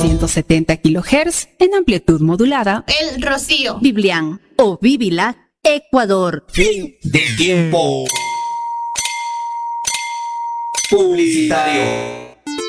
170 kHz en amplitud modulada. El Rocío. Biblián o Bibilac, Ecuador. Fin del tiempo publicitario.